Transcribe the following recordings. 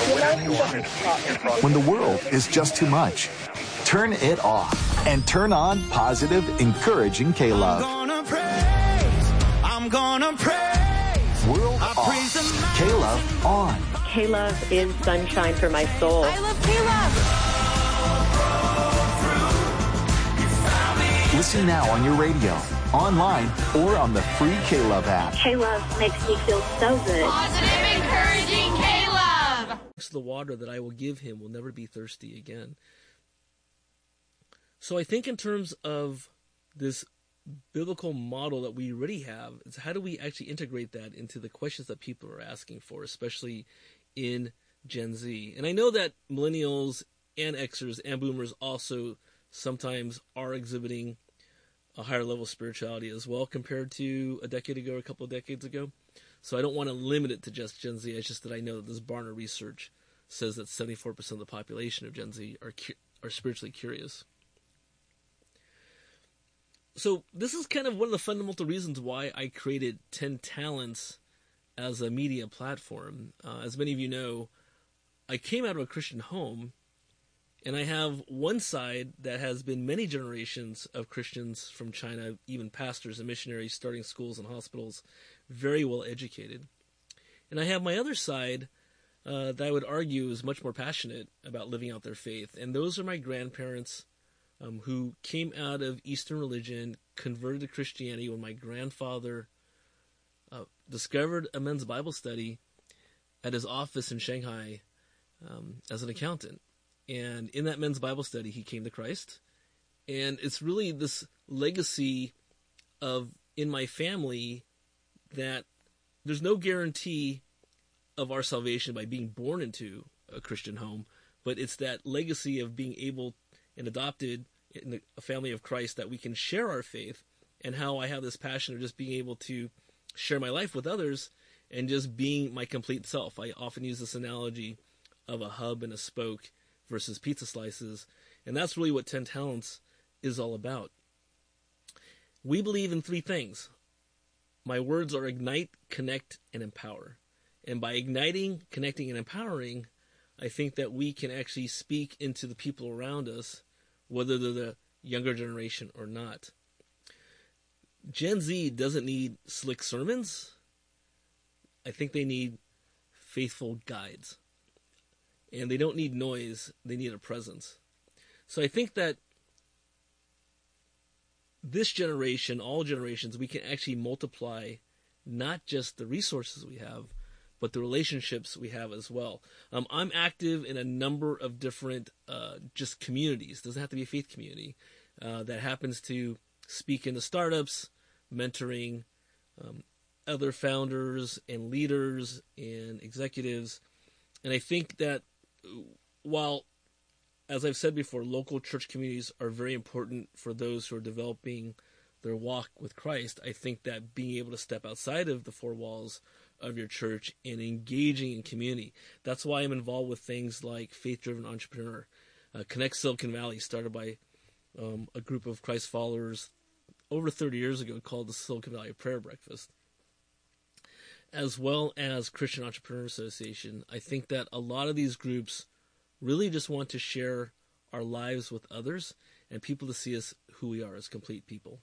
When the world is just too much, turn it off and turn on positive, encouraging K-Love. I'm gonna praise. World off. K-Love on. K-Love is sunshine for my soul. I love K-Love. Listen now on your radio, online, or on the free K-Love app. K-Love makes me feel so good. Positive, encouraging K-Love. The water that I will give him will never be thirsty again. So I think in terms of this biblical model that we already have, is how do we actually integrate that into the questions that people are asking for, especially in Gen Z? And I know that millennials and Xers and boomers also sometimes are exhibiting a higher level of spirituality as well compared to a decade ago or a couple of decades ago. So I don't want to limit it to just Gen Z. It's just that I know that this Barna research says that 74% of the population of Gen Z are spiritually curious. So this is kind of one of the fundamental reasons why I created 10 Talents as a media platform. As many of you know, I came out of a Christian home, and I have one side that has been many generations of Christians from China, even pastors and missionaries starting schools and hospitals, very well educated. And I have my other side that I would argue is much more passionate about living out their faith. And those are my grandparents who came out of Eastern religion, converted to Christianity when my grandfather discovered a men's Bible study at his office in Shanghai as an accountant. And in that men's Bible study, he came to Christ. And it's really this legacy of, in my family, that there's no guarantee of our salvation by being born into a Christian home, but it's that legacy of being able and adopted in a family of Christ that we can share our faith, and how I have this passion of just being able to share my life with others and just being my complete self. I often use this analogy of a hub and a spoke versus pizza slices, and that's really what 10 Talents is all about. We believe in three things. My words are ignite, connect, and empower. And by igniting, connecting, and empowering, I think that we can actually speak into the people around us, whether they're the younger generation or not. Gen Z doesn't need slick sermons. I think they need faithful guides. And they don't need noise, they need a presence. So I think that this generation, all generations, we can actually multiply not just the resources we have, but the relationships we have as well. I'm active in a number of different just communities. It doesn't have to be a faith community that happens to speak into startups, mentoring other founders and leaders and executives. And I think that while, as I've said before, local church communities are very important for those who are developing their walk with Christ, I think that being able to step outside of the four walls of your church and engaging in community. That's why I'm involved with things like Faith Driven Entrepreneur, Connect Silicon Valley, started by a group of Christ followers over 30 years ago called the Silicon Valley Prayer Breakfast, as well as Christian Entrepreneur Association. I think that a lot of these groups really just want to share our lives with others and people to see us who we are as complete people.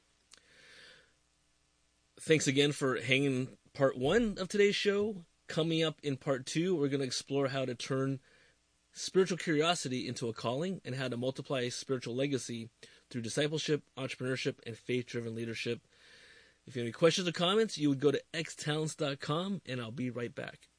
Thanks again for hanging part one of today's show. Coming up in part two, we're going to explore how to turn spiritual curiosity into a calling and how to multiply spiritual legacy through discipleship, entrepreneurship, and faith-driven leadership. If you have any questions or comments, you would go to xtalents.com, and I'll be right back.